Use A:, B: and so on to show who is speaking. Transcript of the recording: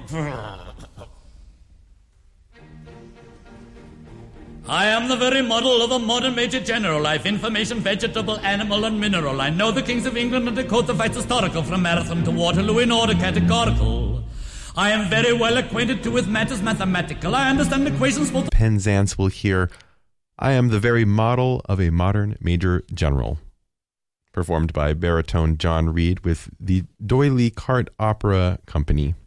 A: I am the very model of a modern Major General. Life, information, vegetable, animal, and mineral. I know the kings of England and decode the fights historical, from Marathon to Waterloo in order categorical. I am very well acquainted too with matters mathematical. I understand equations both.
B: Penzance will hear, I am the very model of a modern Major General. Performed by baritone John Reed with the D'Oyly Carte Opera Company.